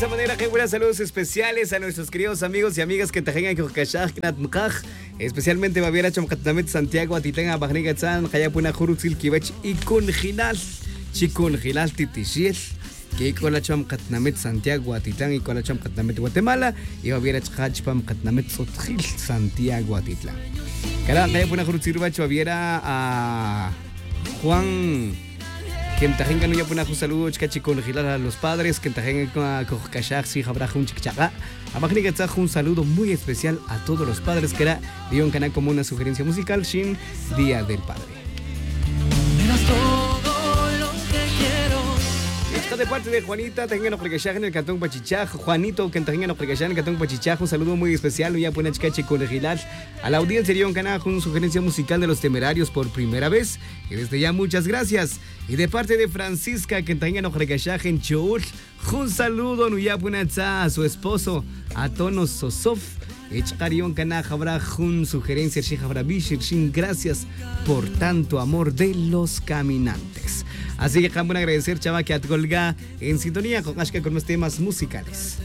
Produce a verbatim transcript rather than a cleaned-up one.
esa manera, que buenas saludos especiales a nuestros queridos amigos y amigas que tajengan con Kashaj, especialmente Baviera Chomkatnamet, Santiago, Atitanga, Bajnigatzan, Hayapuna, Jurutzil, Kibach y Kunjilal, Chikunjilal, Titishil, que con la Chomkatnamet, Santiago, Atitlán y con la Chomkatnamet, Guatemala, y Baviera Chachpam, Katnamet, Sotril, Santiago, Atitlán. Cada Hayapuna, Jurutzil, Baviera a Juan. Que tajengan no ya puna un saludo chicachi con a los padres que tajengan con Kashaj si habrá un chichaga. A un saludo muy especial a todos los padres que era León Canal como una sugerencia musical sin Día del Padre. De parte de Juanita, tengan Kashaj en el Cantón Pachichaj. Juanito, que tengan Kashaj en el Cantón Pachichaj. Un saludo muy especial. Ya pone chicachi con a la audiencia de un canal con sugerencia musical de Los Temerarios por primera vez. Y desde ya, muchas gracias. Y de parte de Francisca, que tengan Kashaj en Choul. Un saludo a su esposo, a Tono Sosof. Echkarion Kana Jabra Jun, sugerencia Shijabra Bishir Shin, gracias por tanto amor de los caminantes. Así que vamos a agradecer, chava, que atgolga en sintonía con Ashka con los temas musicales.